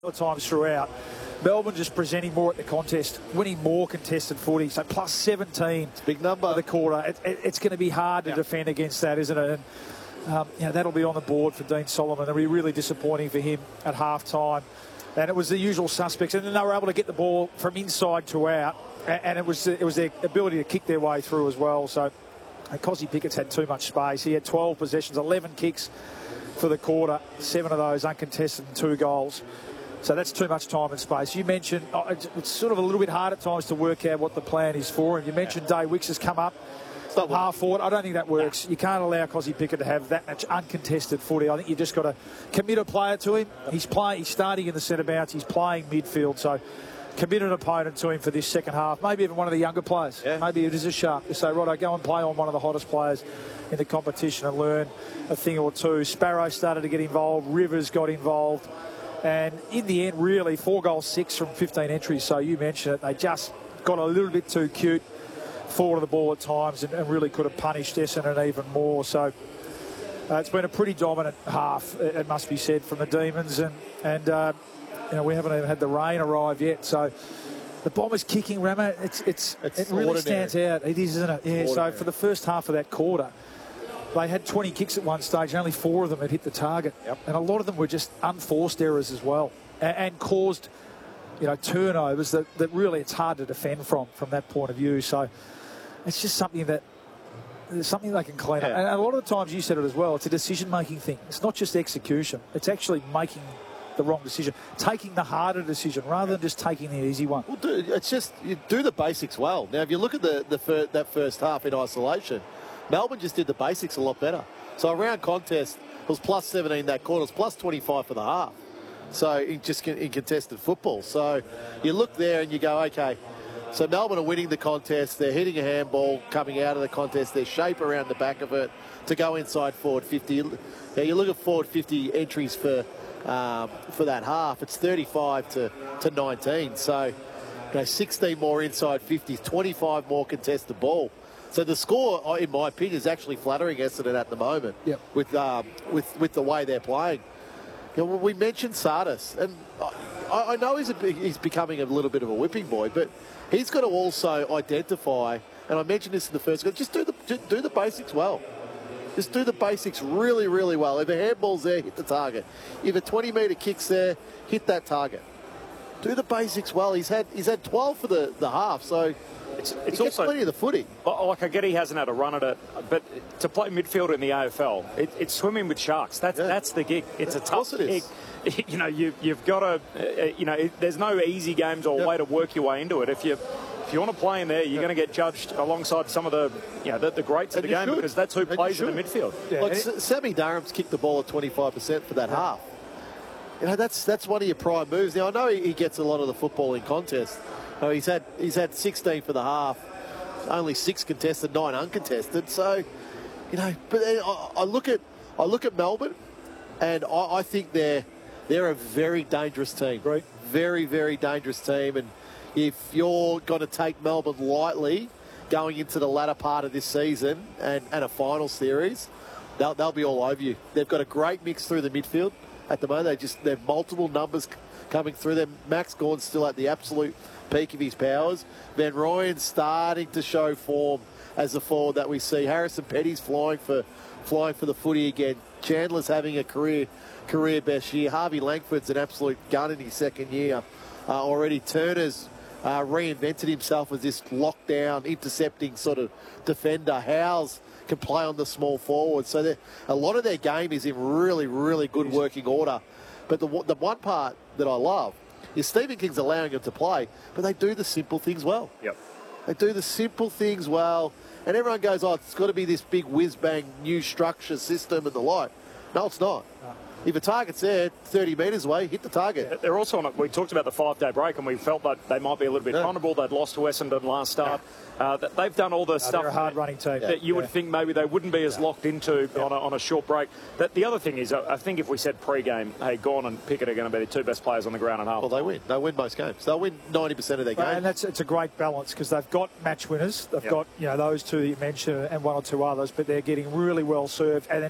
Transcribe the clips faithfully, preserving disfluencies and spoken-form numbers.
of times throughout. Melbourne just presenting more at the contest, winning more contested footy. So plus seventeen, big number for the quarter. It, it, it's going to be hard to yeah. defend against that, isn't it? And um, you know, that'll be on the board for Dean Solomon. It'll be really disappointing for him at half time. And it was the usual suspects, and then they were able to get the ball from inside to out, and, and it was it was their ability to kick their way through as well. So Kozzy Pickett's had too much space. He had twelve possessions, eleven kicks for the quarter, seven of those uncontested and two goals. So that's too much time and space. You mentioned oh, it's, it's sort of a little bit hard at times to work out what the plan is for him. You mentioned yeah. Day Wicks has come up half forward. I don't think that works. No. You can't allow Kozzy Pickett to have that much uncontested footy. I think you just got to commit a player to him. He's playing. He's starting in the centre bounce. He's playing midfield. So commit an opponent to him for this second half. Maybe even one of the younger players. Yeah. Maybe it is a sharp. You say, righto, go and play on one of the hottest players in the competition and learn a thing or two. Sparrow started to get involved. Rivers got involved. And in the end, really, four goals, six from fifteen entries. So you mentioned it. They just got a little bit too cute forward of the ball at times and, and really could have punished Essendon even more. So uh, it's been a pretty dominant half, it, it must be said, from the Demons. And, and uh, you know, we haven't even had the rain arrive yet. So the Bombers kicking, Ramo, it's, it's, it's it really ordinary. stands out. It is, isn't it? Yeah, ordinary. So for the first half of that quarter, they had twenty kicks at one stage, and only four of them had hit the target. Yep. And a lot of them were just unforced errors as well, and, and caused, you know, turnovers that, that really it's hard to defend from, from that point of view. So it's just something that, there's something they can clean yeah. up. And a lot of the times, you said it as well, it's a decision-making thing. It's not just execution. It's actually making the wrong decision, taking the harder decision rather than just taking the easy one. Well, dude, it's just, you do the basics well. Now, if you look at the, the fir that first half in isolation, Melbourne just did the basics a lot better. So around contest, it was plus seventeen that quarter. It was plus twenty-five for the half. So in just in contested football. So you look there and you go, okay, so Melbourne are winning the contest. They're hitting a handball coming out of the contest. There's shape around the back of it to go inside forward fifty. Now you look at forward fifty entries for um, for that half. It's thirty-five to, to nineteen. So you know, sixteen more inside fifties, twenty-five more contested ball. So the score, in my opinion, is actually flattering Essendon at the moment yep. with um, with with the way they're playing. You know, we mentioned Sardis, and I, I know he's a, he's becoming a little bit of a whipping boy, but he's got to also identify. And I mentioned this in the first. Just do the just do the basics well. Just do the basics really, really well. If a handball's there, hit the target. If a twenty metre kick's there, hit that target. Do the basics well. He's had he's had twelve for the, the half, so. It's, it's he also plenty of the footy. Like I get he hasn't had a run at it, but to play midfield in the A F L, it, it's swimming with sharks. That's yeah. that's the gig. It's yeah, a tough gig. You know, you you've got to, uh, you know, it, there's no easy games or yep. way to work your way into it. If you if you want to play in there, you're yep. going to get judged alongside some of the you know the, the greats and of the game should. because that's who and plays in the midfield. Yeah. Like Sammy Durham's kicked the ball at twenty-five percent for that yeah. half. You know, that's that's one of your prime moves. Now I know he, he gets a lot of the footballing contest. Oh, he's had he's had sixteen for the half. Only six contested, nine uncontested. So, you know, but I, I look at I look at Melbourne, and I, I think they're they're a very dangerous team. Right. Very, very dangerous team. And if you're going to take Melbourne lightly going into the latter part of this season and, and a final series, they'll they'll be all over you. They've got a great mix through the midfield at the moment. They just they've multiple numbers coming through them. Max Gawn's still at the absolute peak of his powers. Van Ryan's starting to show form as the forward that we see. Harrison Petty's flying for flying for the footy again. Chandler's having a career career best year. Harvey Langford's an absolute gun in his second year uh, already. Turner's uh, reinvented himself as this lockdown, intercepting sort of defender. Howes can play on the small forward. So a lot of their game is in really, really good working order. But the, the one part that I love is Stephen King's allowing them to play, but they do the simple things well. Yep. They do the simple things well, and everyone goes, oh, it's got to be this big whiz-bang new structure system and the like. No, it's not. No. If a target's there, thirty metres away, hit the target. They're also on it. We talked about the five-day break, and we felt that they might be a little bit yeah. vulnerable. They'd lost to Essendon last start. Yeah. Uh, they've done all the no, stuff they're a hard-running team. that you yeah. would think maybe they wouldn't be as yeah. locked into yeah. on, a, on a short break. That the other thing is, I think if we said pre-game, hey, Gawn and Pickett are going to be the two best players on the ground and half. Well, they win. They win most games. They'll win ninety percent of their games. And that's it's a great balance because they've got match winners. They've yep. got you know those two that you mentioned and one or two others, but they're getting really well served. And then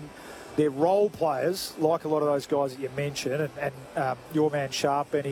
they're role players, like a lot of those guys that you mentioned, and, and um, your man Sharp, Benny,